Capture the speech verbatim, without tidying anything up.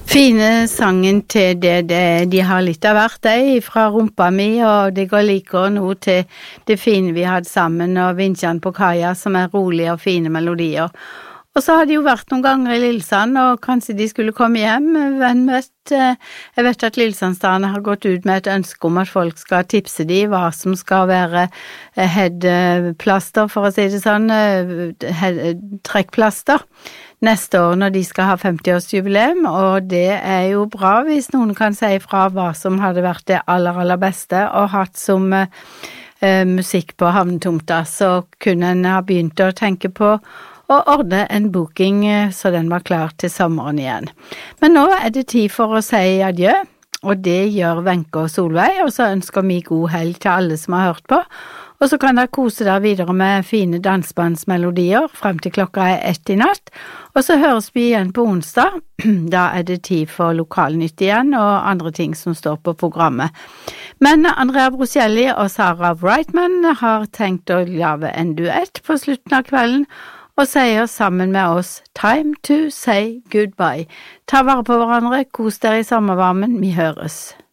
Fine sangen til det, det, de har litt av hvert, de, fra rumpa mi, og det går like nå til det fine vi hadde sammen, og Vinsjan på kaja, som er rolige og fine melodier. Og så har de jo vært noen ganger i Lillesand, og kanskje de skulle komme hjem, hvem vet. Jeg vet at Lillesandsdalene har gått ut med et ønske om at folk skal tipse de hva som skal være headplaster, for å si det sånn, trekkplaster, neste år når de skal ha femtiårsjubileum, og det er jo bra hvis noen kan si fra hva som hadde vært det aller, aller beste, og hatt som uh, musikk på havnetomta, så kunne en ha begynt å tenke på og ordne en booking så den var klar til sommeren igjen. Men nå er det tid for å si adjø, og det gjør Wenche og Solveig, og så ønsker vi god helg til alle som har hørt på, og så kan dere kose dere videre med fine dansbandsmelodier frem til klokka er ett i natt, og så høres vi igjen på onsdag, da er det tid for Lokalnytt igjen og andre ting som står på programmet. Men Andrea Broselli og Sarah Brightman har tenkt å lage en duett på slutten av kvelden, og sier sammen med oss «Time to say goodbye». Ta vare på hverandre, kos dere i sommervarmen, vi høres.